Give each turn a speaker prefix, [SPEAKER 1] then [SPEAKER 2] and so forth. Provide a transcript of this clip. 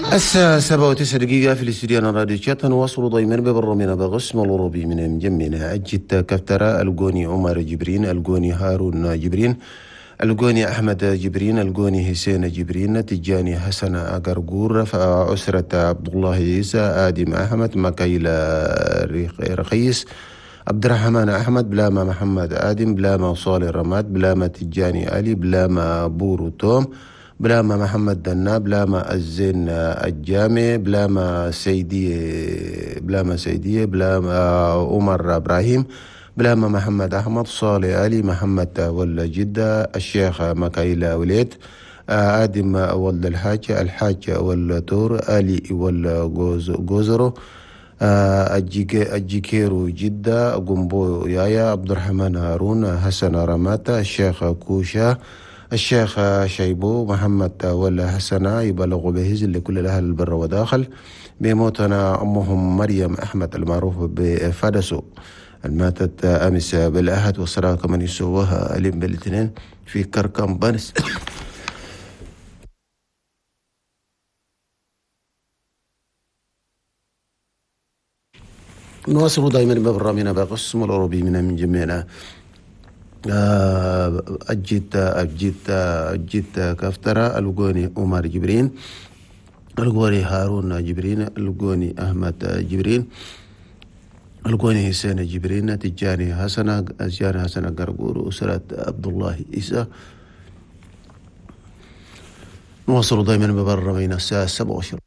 [SPEAKER 1] الساعة 7:09 في الاستديو. أنا راديو شات نواصل دائما ببرمنا بغسم الأوروبي من مجمنا أجت كفترة ألقوني عمر جبرين، ألقوني هارون جبرين، ألقوني أحمد جبرين، ألقوني حسين جبرين، تجاني حسن أقرقور، فأسرة عبد الله عيسى، آدم أحمد، مكايل رخيس، عبد الرحمن أحمد، بلاما محمد آدم، بلاما صالح رماد، بلاما تجاني علي، بلاما بورو توم، بلاما محمد دنا، بلاما الزين الجامع، بلاما سيدية، بلاما عمر إبراهيم، بلاما محمد أحمد، صالح علي، محمد ولا جدة، الشيخ مكايلا وليد، آدم ولد الحاج ولا تور، علي ولا جوزرو، الجيكيرو جدة، قنبو يايا، عبد الرحمن هارون، حسن رماتا، الشيخ كوشا، الشيخ شيبو، محمد ولا حسنا، يبلغوا بهزل لكل الأهل البر وداخل بموتنا أمهم مريم أحمد المعروف بفادسو الماتت أمس بالأحد، والصلاة كمان يسووها أليم بالاثنين في كركم بنس. نواصل دائما ببرامجنا بقسم الأوروبي من جميعنا. أجيت كفترة ألقوني عمر جبرين، ألقوني هارون جبرين، ألقوني أحمد جبرين، ألقوني حسين جبرين، تجاني حسن قرقور، أسرة عبد الله عيسى. نواصل دائما ببرامجنا الساعة 7.